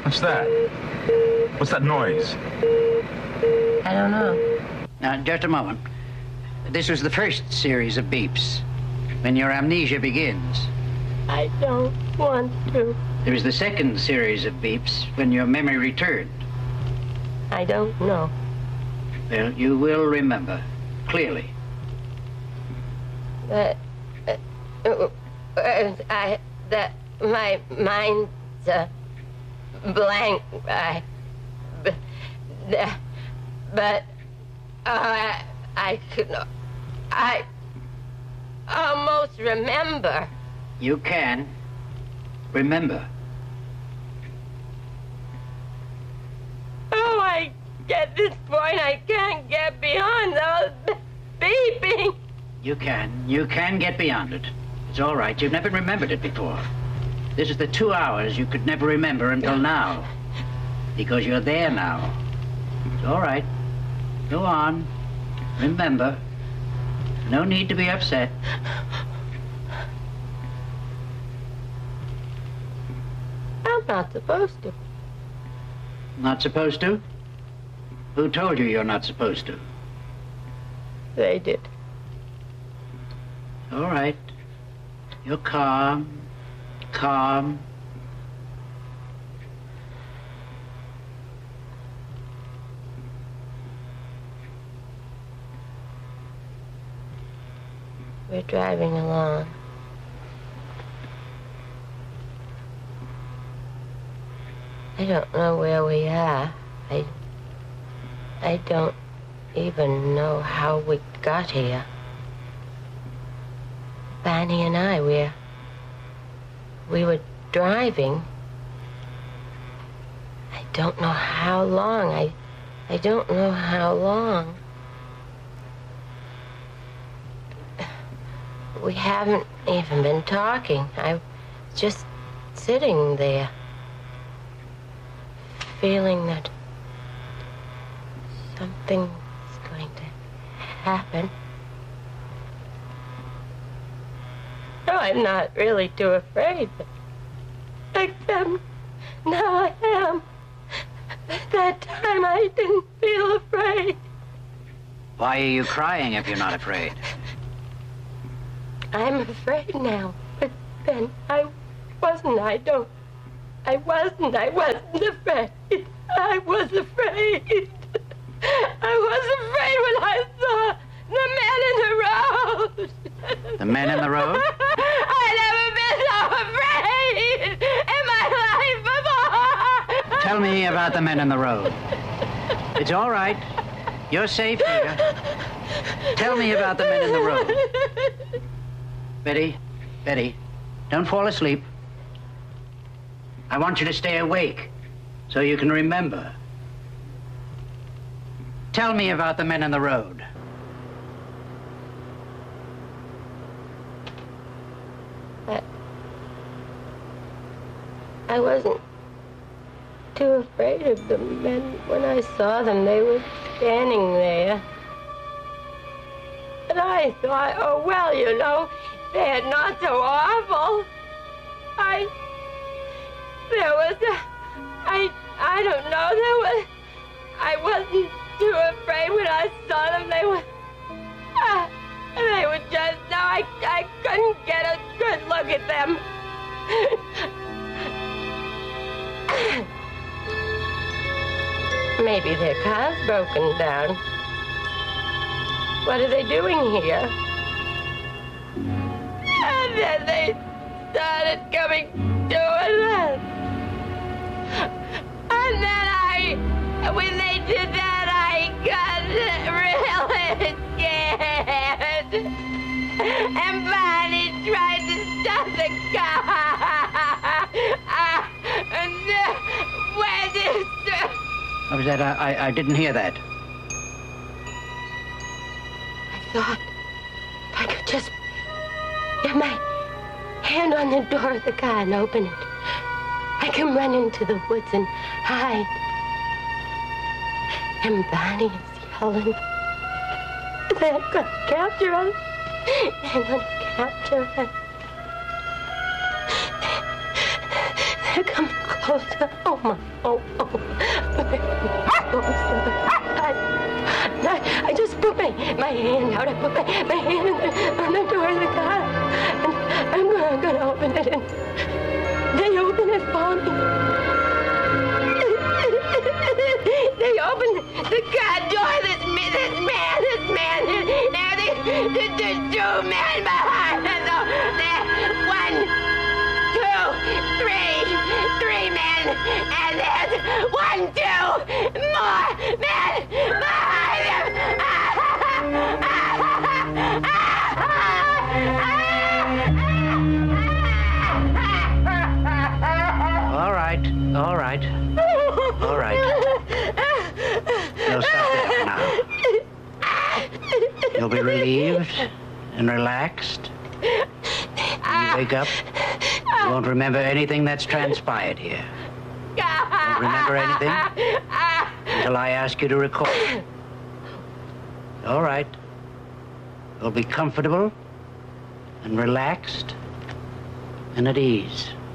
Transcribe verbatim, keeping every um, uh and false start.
What's that? What's that noise? I don't know. Now, just a moment. This was the first series of beeps, when your amnesia begins. I don't want to. There is the second series of beeps, when your memory returned. I don't know. Well, you will remember, clearly. That, uh, uh, uh, I, that, my mind's a blank. I, but, uh, but uh, I could, I almost remember. You can remember. Oh, I get this point. I can't get beyond those beeping. You can. You can get beyond it. It's all right. You've never remembered it before. This is the two hours you could never remember until now. Because you're there now. It's all right. Go on. Remember. No need to be upset. I'm not supposed to. Not supposed to? Who told you you're not supposed to? They did. All right. You're calm. Calm. We're driving along. I don't know where we are. I... I don't even know how we got here. Fanny and I, we're... We were driving. I don't know how long. I... I don't know how long. We haven't even been talking. I was just sitting there, feeling that something's going to happen. No, I'm not really too afraid, but except now I am. At that time, I didn't feel afraid. Why are you crying if you're not afraid? I'm afraid now, but then I wasn't. I don't. I wasn't. I wasn't afraid. I was afraid. I was afraid when I saw the man in the road. The man in the road? I've never been so afraid in my life before. Tell me about the men in the road. It's all right. You're safe here. Tell me about the men in the road. Betty, Betty, don't fall asleep. I want you to stay awake so you can remember. Tell me about the men in the road. I, I wasn't too afraid of the men when I saw them. They were standing there. And I thought, oh, well, you know, they're not so awful. I, there was a, I, I don't know, there was, I wasn't too afraid when I saw them. They were, uh, they were just, no, I, I couldn't get a good look at them. Maybe their car's broken down. What are they doing here? And then they started coming to us. And then I, when they did that, I got really scared. And Bonnie tried to stop the car. Uh, and uh, when this... What was that? I, I, I didn't hear that. I thought if I could just get my hand on the door of the car and open it, I can run into the woods and hide. And Bonnie is yelling. They're gonna capture us. They're gonna capture us. They're coming close. Oh, sir. Oh, my. Oh, oh. Oh, sir. I, I, I just put my, my hand out. I put my, my hand in the, on the door of the car. And I'm gonna, gonna open it. And they open it for me. They opened the car door. This, this man, this man. Now there's, there's two men behind us. So there's one, two, three, three men. And there's one, two more men behind him. All right, all right, all right. You'll stop there now. You'll be relieved and relaxed. When you wake up, you won't remember anything that's transpired here. You won't remember anything until I ask you to recall. All right. You'll be comfortable and relaxed and at ease.